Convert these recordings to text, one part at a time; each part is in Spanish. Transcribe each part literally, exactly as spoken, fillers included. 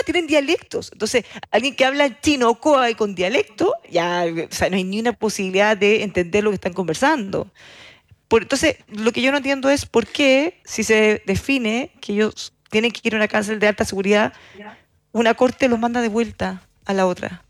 tienen dialectos. Entonces, alguien que habla chino coa y con dialecto, ya, o sea, no hay ni una posibilidad de entender lo que están conversando. Por, entonces, lo que yo no entiendo es por qué, si se define que ellos tienen que ir a una cárcel de alta seguridad, una corte los manda de vuelta a la otra.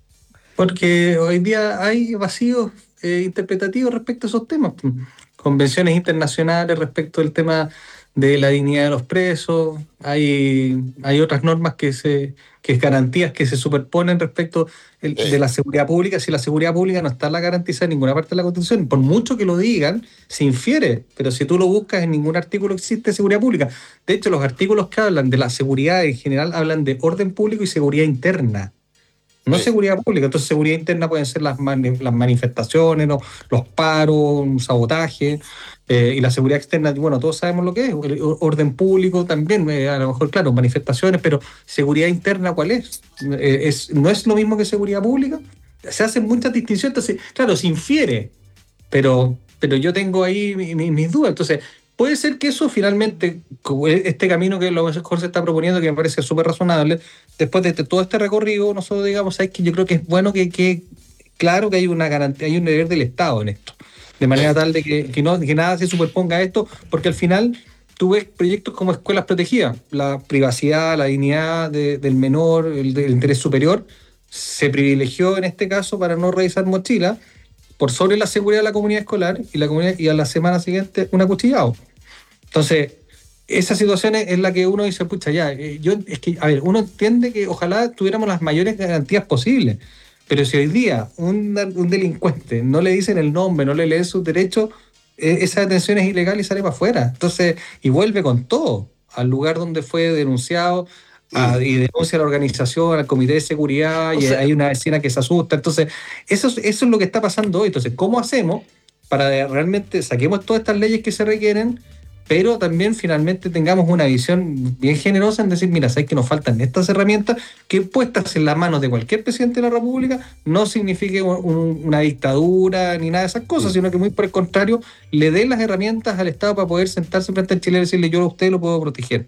Porque hoy día hay vacíos eh, interpretativos respecto a esos temas. Convenciones internacionales respecto al tema de la dignidad de los presos, hay, hay otras normas que se, que es garantías que se superponen respecto el- de Eh, la seguridad pública. Si la seguridad pública no está la garantizada en ninguna parte de la Constitución, por mucho que lo digan, se infiere, pero si tú lo buscas en ningún artículo existe seguridad pública. De hecho, los artículos que hablan de la seguridad en general hablan de orden público y seguridad interna. No eh, seguridad pública, entonces seguridad interna pueden ser las, mani- las manifestaciones, ¿no? Los paros, un sabotaje, eh, y la seguridad externa, bueno, todos sabemos lo que es, el o- orden público también, eh, a lo mejor, claro, manifestaciones, pero seguridad interna, ¿cuál es? Eh, es? ¿No es lo mismo que seguridad pública? Se hacen muchas distinciones, entonces, claro, se infiere, pero, pero yo tengo ahí mi- mi- mis dudas. Entonces, puede ser que eso finalmente, como este camino que lo mejor se está proponiendo, que me parece súper razonable, después de este- todo este recorrido, nosotros digamos, ¿sabes qué? Yo creo que es bueno que, que claro que hay una garantía, hay un deber del Estado en esto, de manera eh, tal de que, que no, que nada se superponga a esto, porque al final tú ves proyectos como escuelas protegidas, la privacidad, la dignidad de- del menor, el, del interés superior, se privilegió en este caso para no revisar mochilas por sobre la seguridad de la comunidad escolar y la comunidad y a la semana siguiente un acuchillado. Entonces, esa situación es, es la que uno dice, pucha, ya, eh, yo, es que, a ver, uno entiende que ojalá tuviéramos las mayores garantías posibles, pero si hoy día un, un delincuente no le dicen el nombre, no le leen sus derechos, eh, esa detención es ilegal y sale para afuera. Entonces, y vuelve con todo al lugar donde fue denunciado, a- mm. y denuncia a la organización, al comité de seguridad, O y sea, hay una vecina que se asusta. Entonces, eso es, eso es lo que está pasando hoy. Entonces, ¿cómo hacemos para de- realmente saquemos todas estas leyes que se requieren, pero también finalmente tengamos una visión bien generosa en decir, mira, sabes que nos faltan estas herramientas que puestas en las manos de cualquier presidente de la República no signifique un- un- una dictadura ni nada de esas cosas, Mm. sino que muy por el contrario, le dé las herramientas al Estado para poder sentarse frente al Chile y decirle, yo a usted lo puedo proteger.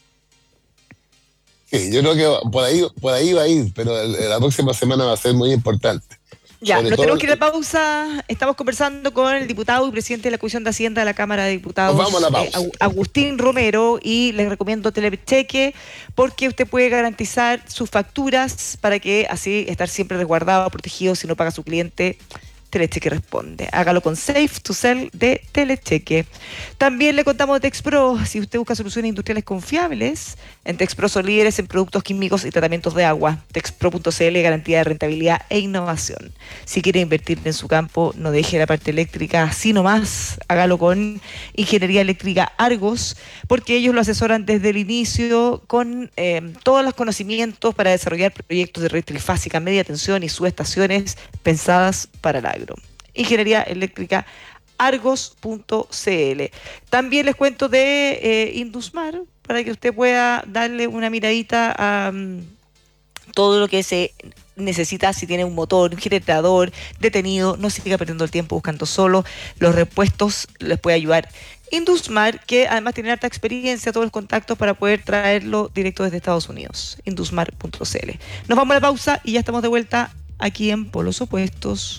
Sí, yo creo que por ahí, por ahí va a ir, pero el- la próxima semana va a ser muy importante. ya, Sobre nos todo, tenemos que ir a pausa. Estamos conversando con el diputado y presidente de la Comisión de Hacienda de la Cámara de nos vamos a Diputados, la eh, pausa. Agu- Agustín Romero, y les recomiendo Telecheque porque usted puede garantizar sus facturas para que así estar siempre resguardado, protegido. Si no paga su cliente, Telecheque responde. Hágalo con Safe to Sell de Telecheque. También le contamos de Texpro. Si usted busca soluciones industriales confiables, en Texpro son líderes en productos químicos y tratamientos de agua. Texpro punto c l, garantía de rentabilidad e innovación. Si quiere invertir en su campo, no deje la parte eléctrica así nomás. Hágalo con Ingeniería Eléctrica Argos, porque ellos lo asesoran desde el inicio con eh, todos los conocimientos para desarrollar proyectos de red trifásica, media tensión y subestaciones pensadas para el agro. Ingeniería Eléctrica Argos punto c l. También les cuento de eh, Indusmar, para que usted pueda darle una miradita a um, todo lo que se necesita si tiene un motor, un generador detenido, no se siga perdiendo el tiempo buscando solo. Los repuestos les puede ayudar Indusmar, que además tiene harta experiencia, todos los contactos para poder traerlo directo desde Estados Unidos. Indusmar punto c l. Nos vamos a la pausa y ya estamos de vuelta aquí en Polos Opuestos.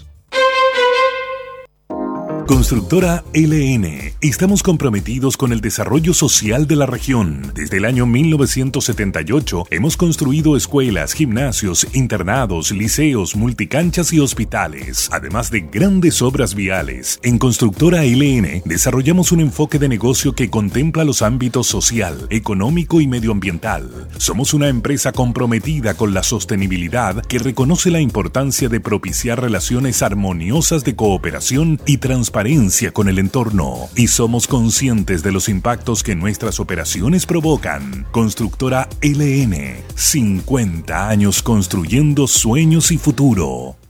Constructora L N. Estamos comprometidos con el desarrollo social de la región. Desde el año mil novecientos setenta y ocho hemos construido escuelas, gimnasios, internados, liceos, multicanchas y hospitales, además de grandes obras viales. En Constructora L N desarrollamos un enfoque de negocio que contempla los ámbitos social, económico y medioambiental. Somos una empresa comprometida con la sostenibilidad que reconoce la importancia de propiciar relaciones armoniosas de cooperación y transparencia con el entorno, y somos conscientes de los impactos que nuestras operaciones provocan. Constructora L N, cincuenta años construyendo sueños y futuro.